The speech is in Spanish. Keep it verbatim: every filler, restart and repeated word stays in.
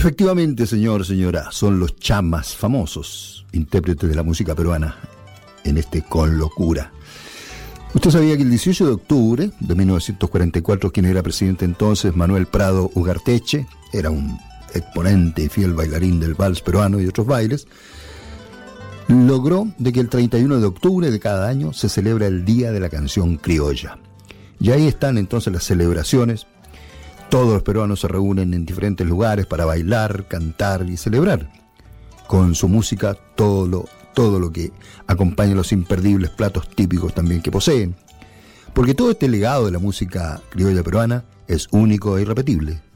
Efectivamente, señor, señora, son los chamas famosos, intérpretes de la música peruana, en este Con Locura. Usted sabía que el dieciocho de octubre de mil novecientos cuarenta y cuatro, quien era presidente entonces, Manuel Prado Ugarteche, era un exponente y fiel bailarín del vals peruano y otros bailes, logró de que el treinta y uno de octubre de cada año se celebra el Día de la Canción Criolla. Y ahí están entonces las celebraciones. Todos los peruanos se reúnen en diferentes lugares para bailar, cantar y celebrar. Con su música, todo lo, todo lo que acompaña los imperdibles platos típicos también que poseen. Porque todo este legado de la música criolla peruana es único e irrepetible.